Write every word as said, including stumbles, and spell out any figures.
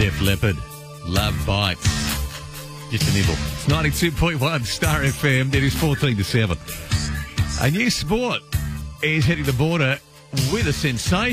Def Leppard, Love Bites. Just a nibble. It's ninety-two point one Star F M. It is fourteen to seven. A new sport is hitting the border with a sensation.